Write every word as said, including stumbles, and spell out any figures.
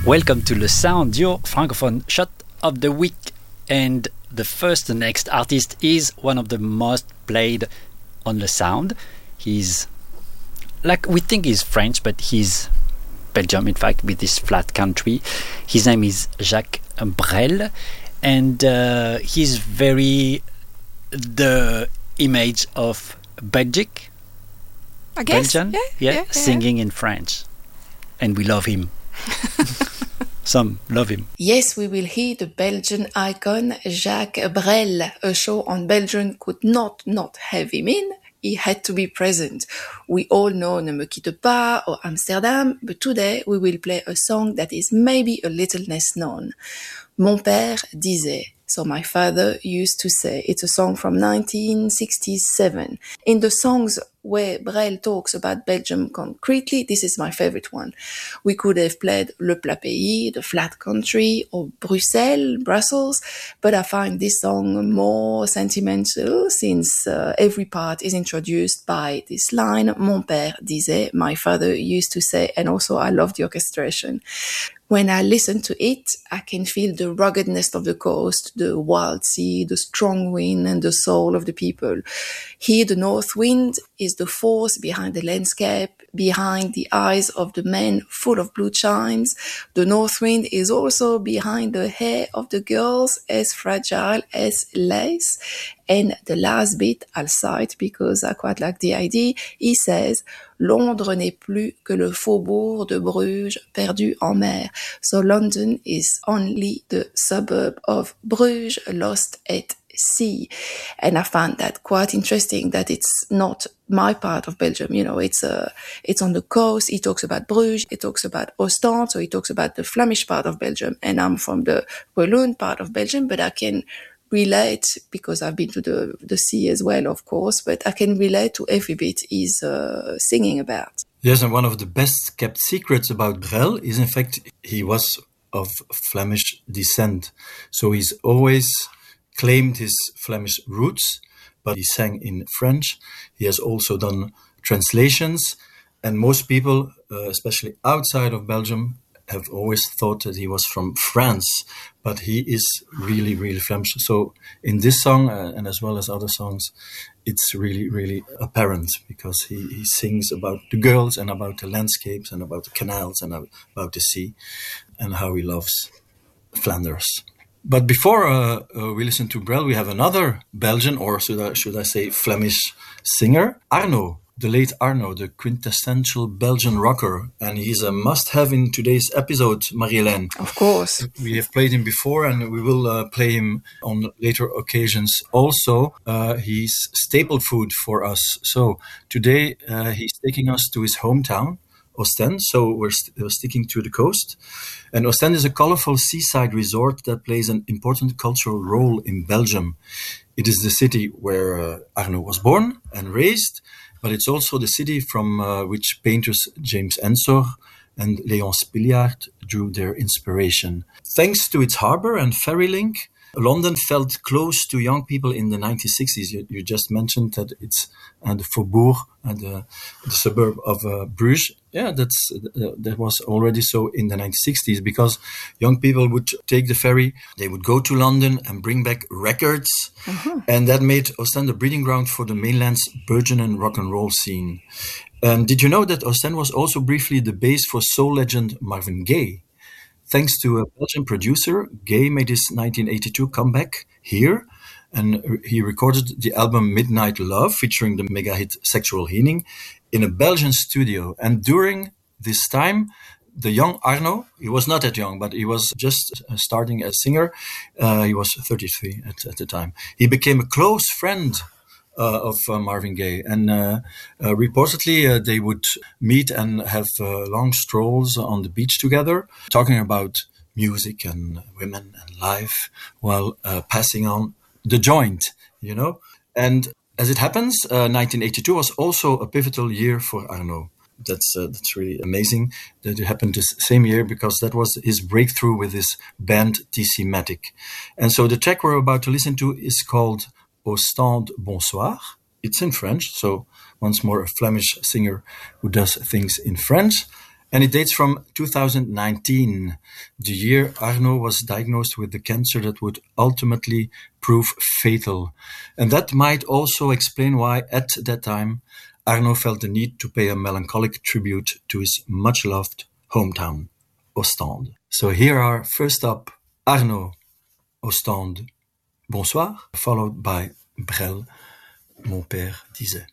Welcome to Le Sound, your francophone shot of the week. And the first and next artist is one of the most played on Le Sound. He's, like, we think he's French, but he's Belgium, in fact, with this flat country. His name is Jacques Brel, and uh, he's very the image of Belgique. I guess. Belgian, yeah, yeah, yeah, yeah, singing yeah. in French. And we love him. Some love him. Yes, we will hear the Belgian icon Jacques Brel. A show on Belgium could not not have him in. He had to be present. We all know Ne me quitte pas or Amsterdam, but today we will play a song that is maybe a little less known. Mon père disait. So my father used to say. It's a song from nineteen sixty-seven. In the songs where Brel talks about Belgium concretely, this is my favorite one. We could have played Le Plat Pays, the flat country, or Bruxelles, Brussels, but I find this song more sentimental since uh, every part is introduced by this line, Mon père disait, my father used to say, and also I love the orchestration. When I listen to it, I can feel the ruggedness of the coast, the wild sea, the strong wind, and the soul of the people. Here, the north wind is the force behind the landscape, behind the eyes of the men full of blue chimes. The north wind is also behind the hair of the girls, as fragile as lace. And the last bit, I'll cite because I quite like the idea. He says, Londres n'est plus que le faubourg de Bruges perdu en mer. So London is only the suburb of Bruges lost at sea. And I found that quite interesting that it's not my part of Belgium. You know, it's uh, it's on the coast. He talks about Bruges. He talks about Ostend. So he talks about the Flemish part of Belgium. And I'm from the Walloon part of Belgium, but I can relate because I've been to the, the sea as well, of course, but I can relate to every bit he's uh, singing about. Yes, and one of the best kept secrets about Brel is, in fact, he was of Flemish descent. So he's always claimed his Flemish roots, but he sang in French. He has also done translations, and most people, uh, especially outside of Belgium, have always thought that he was from France, but he is really, really Flemish. So in this song, uh, and as well as other songs, it's really, really apparent because he, he sings about the girls and about the landscapes and about the canals and about the sea and how he loves Flanders. But before uh, uh, we listen to Brel, we have another Belgian, or should I, should I say Flemish singer, Arno. The late Arno, the quintessential Belgian rocker, and he's a must-have in today's episode, Marie-Hélène. Of course. We have played him before, and we will uh, play him on later occasions also. Uh, he's staple food for us. So today uh, he's taking us to his hometown, Ostend. So we're, st- we're sticking to the coast. And Ostend is a colorful seaside resort that plays an important cultural role in Belgium. It is the city where uh, Arno was born and raised, but it's also the city from uh, which painters James Ensor and Léon Spiliart drew their inspiration. Thanks to its harbor and ferry link, London felt close to young people in the nineteen sixties. You, you just mentioned that it's uh, the Faubourg, uh, the, the suburb of uh, Bruges. Yeah, that's uh, that was already so in the nineteen sixties because young people would take the ferry, they would go to London and bring back records, mm-hmm. and that made Ostend a breeding ground for the mainland's burgeoning rock and roll scene. And did you know that Ostend was also briefly the base for soul legend Marvin Gaye? Thanks to a Belgian producer, Gaye made his nineteen eighty-two comeback here, and he recorded the album Midnight Love, featuring the mega hit Sexual Healing, in a Belgian studio. And during this time, the young Arno, he was not that young, but he was just starting as singer. Uh, he was thirty-three at, at the time. He became a close friend Uh, of uh, Marvin Gaye, and uh, uh, reportedly uh, they would meet and have uh, long strolls on the beach together, talking about music and women and life while uh, passing on the joint, you know. And as it happens, uh, nineteen eighty-two was also a pivotal year for Arno. That's uh, that's really amazing that it happened this same year because that was his breakthrough with his band T C Matic. And so the track we're about to listen to is called Ostend Bonsoir. It's in French, so once more a Flemish singer who does things in French. And it dates from two thousand nineteen, the year Arno was diagnosed with the cancer that would ultimately prove fatal. And that might also explain why, at that time, Arno felt the need to pay a melancholic tribute to his much-loved hometown, Ostende. So here are, first up, Arno, Ostende, Bonsoir, followed by Brel, Mon père disait.